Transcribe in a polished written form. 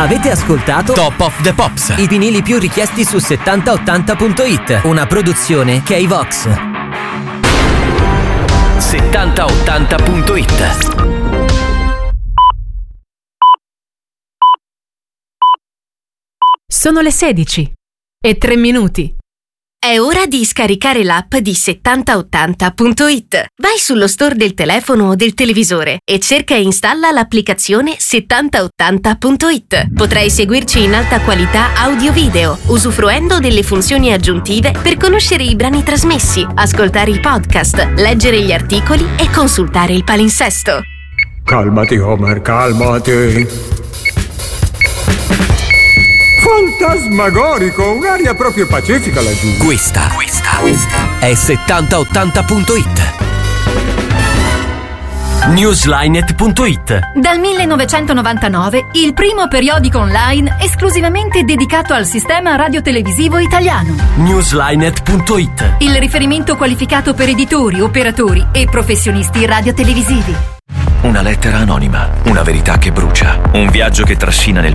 Avete ascoltato Top of the Pops, i vinili più richiesti su 7080.it, una produzione K-Vox. 7080.it. Sono le 16:03. È ora di scaricare l'app di 7080.it. Vai sullo store del telefono o del televisore e cerca e installa l'applicazione 7080.it. Potrai seguirci in alta qualità audio-video, usufruendo delle funzioni aggiuntive per conoscere i brani trasmessi, ascoltare i podcast, leggere gli articoli e consultare il palinsesto. Calmati, Homer, calmati. Fantasmagorico, un'aria proprio pacifica laggiù. Questa è 7080.it. Newslinet.it. Dal 1999 il primo periodico online esclusivamente dedicato al sistema radiotelevisivo italiano. Newslinet.it. Il riferimento qualificato per editori, operatori e professionisti radiotelevisivi. Una lettera anonima, una verità che brucia, un viaggio che trascina nel